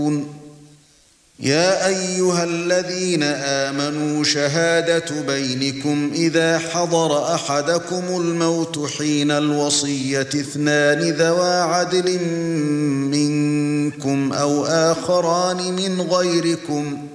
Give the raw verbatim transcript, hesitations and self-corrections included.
يا أيها الذين آمنوا شهادة بينكم إذا حضر أحدكم الموت حين الوصية اثنان ذوى عدل منكم أو آخران من غيركم